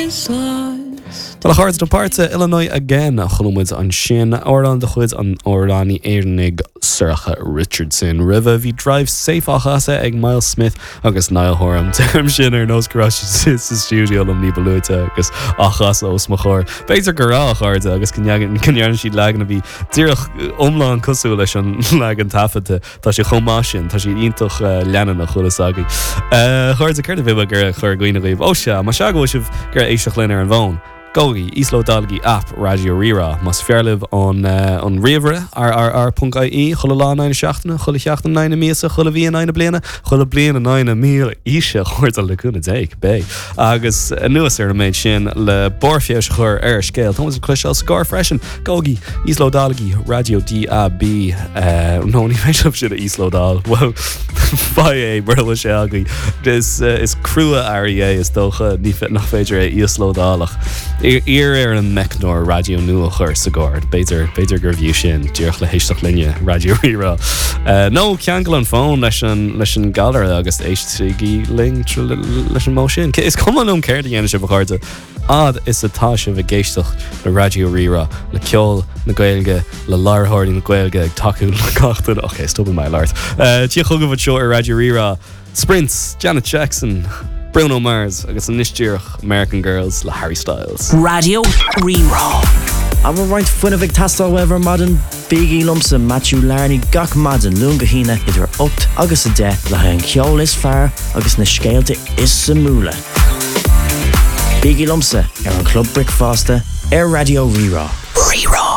Well, hard to part to Illinois again. Chulumid an sin Orlan de chud an Orlani Eirnig Surcha Richardson River. Vi drive safe achasa ag Miles Smith agus Niall Horan. Term sin nos garage is the studio lum ni beluita agus achasa os machor. Beter garage hard agus can she lagan be dirch omlan kusu leis an lagan tafete ta she chomashin ta she intoch lennen na chulasagi. Hard to curve viva gur chur goine leave. Oh sha, ma shago shiv gur eishach liner and von. Gogi, Islo Dalgi app, Radio Rira, mas fairlive on Rivera, r.ie, Chulala 9 Shachtana, Chulichachtana 9 Mesa, Chulavia 9 Blena, Chulablena 9 Mil, Isha, Horta Lacuna Dake, Bay. Agus, a newest made shin, Le Borfiash Hur, Scale, Thomas Clishel, Scar Freshen, Gogi, Islo Dalgi, Radio DAB, no, ni mesh up shit Islo Dal, well, Faye, Berla Shalgi, this is Crua Aria, is Docha, Nifet Nafedre, Islo Dalach. Ear an Mechnor Radio Nua Chur Sagard Beter Gurview Shin Dirch le Heistach Linia Radio Rira No Kiangle on phone Leshan Galler August HTG Ling Leshan Motion Is common care the energy of Harda Ad is a tash of a geistach le Radio Rira le Kjol na Gaelge le Lar Hardy na Gaelge Taku le Kachtan Okay, stop in my Lart Tiachog of a Radio Rira Sprints Janet Jackson Bruno Mars, agus an Nishtirch, American Girls, La Harry Styles. Radio Rira. I'm a right fun of Tastal Wever Madden, Biggie Lumpson, Matthew Larney, Gak Madden, Lungahina, Idir Upt, Agus a De, La Hen Kjol is Far, Agus na Scalte is Samula. Biggie Lumpsa, an Club Brick Foster, Radio Rira. Rira.